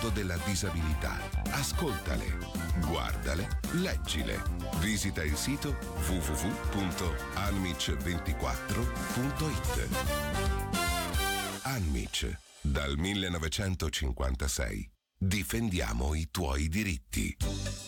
mondo della disabilità. Ascoltale, guardale, leggile. Visita il sito www.anmic24.it. Anmic, dal 1956. Difendiamo i tuoi diritti.